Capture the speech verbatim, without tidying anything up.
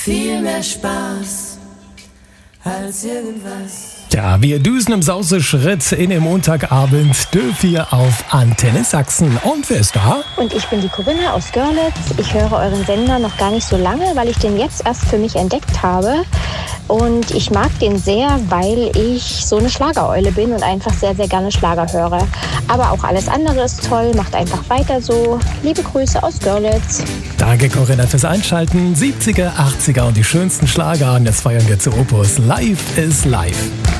viel mehr Spaß als irgendwas. Ja, wir düsen im Sauseschritt in den Montagabend, dürfen hier auf Antenne Sachsen. Und wer ist da? Und ich bin die Corinna aus Görlitz. Ich höre euren Sender noch gar nicht so lange, weil ich den jetzt erst für mich entdeckt habe. Und ich mag den sehr, weil ich so eine Schlagereule bin und einfach sehr, sehr gerne Schlager höre. Aber auch alles andere ist toll, macht einfach weiter so. Liebe Grüße aus Görlitz. Danke Corinna fürs Einschalten. siebziger, achtziger und die schönsten Schlager. Und jetzt feiern wir zu Opus. Live is live.